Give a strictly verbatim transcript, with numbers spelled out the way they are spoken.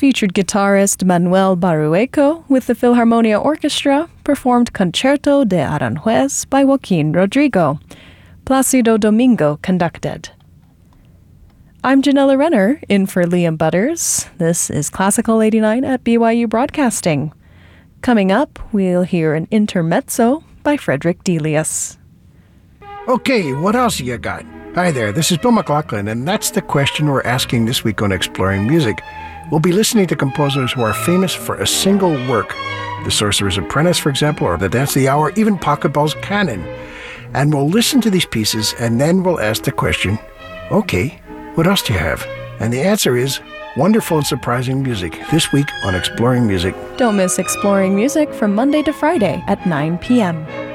featured guitarist Manuel Barrueco with the Philharmonia Orchestra, performed Concerto de Aranjuez by Joaquin Rodrigo. Placido Domingo conducted. I'm Janella Renner, in for Liam Butters. This is Classical eighty-nine at B Y U Broadcasting. Coming up, we'll hear an intermezzo by Frederick Delius. Okay, what else you got? Hi there, this is Bill McLaughlin, and that's the question we're asking this week on Exploring Music. We'll be listening to composers who are famous for a single work. The Sorcerer's Apprentice, for example, or The Dance of the Hour, even Pachelbel's Canon. And we'll listen to these pieces, and then we'll ask the question, okay, what else do you have? And the answer is wonderful and surprising music, this week on Exploring Music. Don't miss Exploring Music from Monday to Friday at nine p.m.